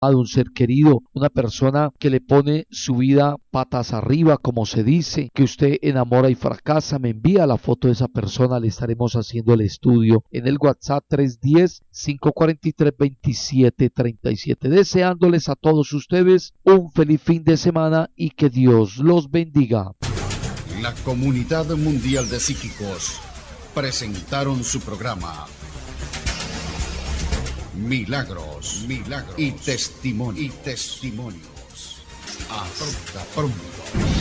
un ser querido, una persona que le pone su vida patas arriba, como se dice, que usted enamora y fracasa, me envía la foto de esa persona, le estaremos haciendo el estudio en el WhatsApp 310-543-2737, deseándoles a todos ustedes un feliz fin de semana y que Dios los bendiga. La Comunidad Mundial de Psíquicos presentaron su programa Milagros y Testimonios. Hasta pronto.